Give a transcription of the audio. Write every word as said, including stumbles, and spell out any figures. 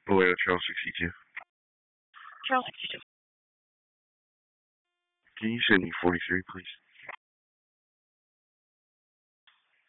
Vallejo Trail sixty-two. Trail sixty-two. Can you send me forty-three, please?